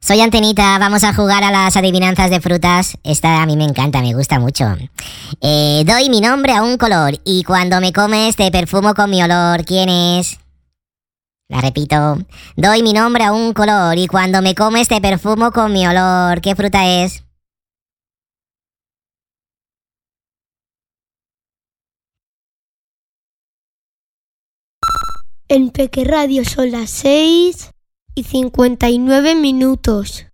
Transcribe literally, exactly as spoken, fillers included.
Soy Antenita, vamos a jugar a las adivinanzas de frutas. Esta a mí me encanta, me gusta mucho. Eh, doy mi nombre a un color y cuando me comes te perfumo con mi olor. ¿Quién es? La repito. Doy mi nombre a un color y cuando me comes te perfumo con mi olor. ¿Qué fruta es? En Peque Radio son las seis y cincuenta y nueve minutos.